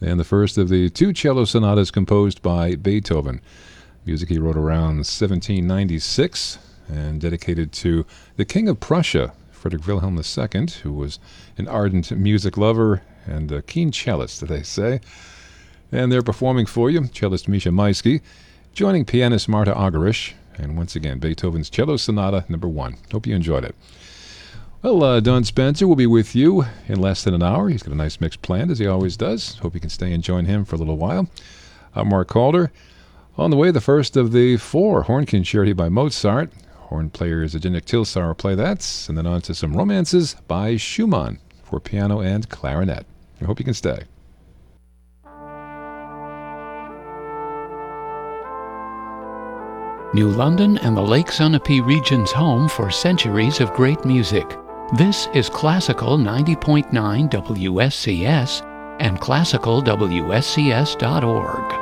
and the first of the two cello sonatas composed by Beethoven. Music he wrote around 1796 and dedicated to the King of Prussia, Frederick Wilhelm II, who was an ardent music lover and a keen cellist, they say. And they're performing for you, cellist Misha Maisky, joining pianist Marta Argerich, and once again, Beethoven's Cello Sonata No. 1. Hope you enjoyed it. Well, Don Spencer will be with you in less than an hour. He's got a nice mix planned, as he always does. Hope you can stay and join him for a little while. I'm Mark Calder. On the way, the first of the 4 horn concerti by Mozart. Horn players Zdeněk Tilsar will play that, and then on to some romances by Schumann for piano and clarinet. I hope you can stay. New London and the Lake Sunapee region's home for centuries of great music. This is Classical 90.9 WSCS and classicalwscs.org.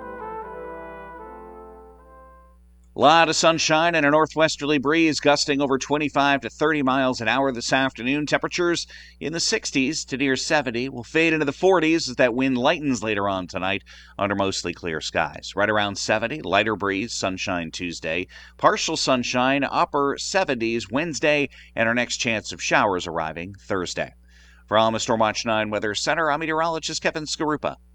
A lot of sunshine and a northwesterly breeze gusting over 25 to 30 miles an hour this afternoon. Temperatures in the 60s to near 70 will fade into the 40s as that wind lightens later on tonight under mostly clear skies. Right around 70, lighter breeze, sunshine Tuesday. Partial sunshine, upper 70s Wednesday, and our next chance of showers arriving Thursday. From the Storm Watch 9 Weather Center, I'm meteorologist Kevin Skarupa.